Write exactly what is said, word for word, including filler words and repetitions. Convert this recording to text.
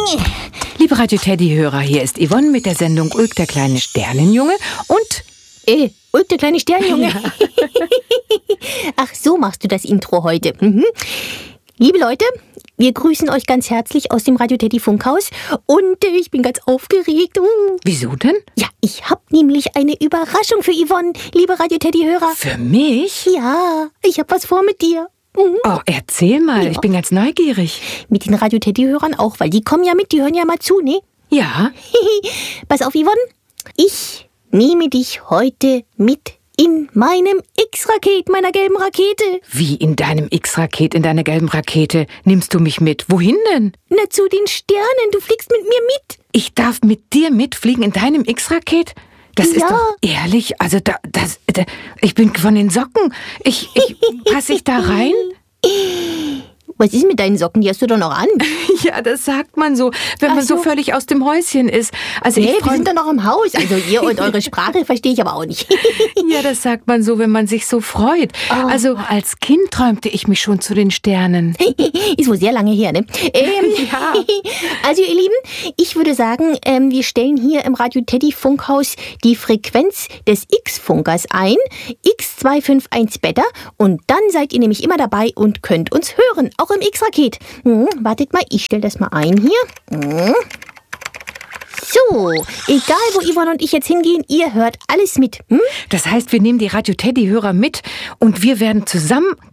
Liebe Radio-Teddy-Hörer, hier ist Yvonne mit der Sendung Ulk, der kleine Sternenjunge und... Äh, Ulk, der kleine Sternenjunge. Ja. Ach, so machst du das Intro heute. Mhm. Liebe Leute, wir grüßen euch ganz herzlich aus dem Radio-Teddy-Funkhaus und äh, ich bin ganz aufgeregt. Uh. Wieso denn? Ja, ich habe nämlich eine Überraschung für Yvonne, liebe Radio-Teddy-Hörer. Für mich? Ja, ich habe was vor mit dir. Mhm. Oh, erzähl mal, ja. Ich bin ganz neugierig. Mit den Radio-Teddy-Hörern auch, weil die kommen ja mit, die hören ja mal zu, ne? Ja. Pass auf, Yvonne, ich nehme dich heute mit in meinem X-Raket, meiner gelben Rakete. Wie in deinem X-Raket, in deiner gelben Rakete? Nimmst du mich mit? Wohin denn? Na, zu den Sternen, du fliegst mit mir mit. Ich darf mit dir mitfliegen in deinem X-Raket? Das ja. ist doch ehrlich, also da, das, da, ich bin von den Socken. Ich, ich, passe ich da rein? Was ist mit deinen Socken? Die hast du doch noch an. Ja, das sagt man so, wenn Ach man so. so völlig aus dem Häuschen ist. Also hey, ich wir sind doch noch im Haus. Also ihr und eure Sprache verstehe ich aber auch nicht. Ja, das sagt man so, wenn man sich so freut. Oh. Also als Kind träumte ich mich schon zu den Sternen. Ist wohl sehr lange her, ne? Ähm, ja. Also ihr Lieben, ich würde sagen, ähm, wir stellen hier im Radio-Teddy-Funkhaus die Frequenz des X-Funkers ein. X zwei fünf eins Beta. Und dann seid ihr nämlich immer dabei und könnt uns hören. Auch im X-Raket. Hm, wartet mal, ich stelle das mal ein hier. Hm. So, egal wo Yvonne und ich jetzt hingehen, ihr hört alles mit. Hm? Das heißt, wir nehmen die Radio-Teddy-Hörer mit und wir werden zusammen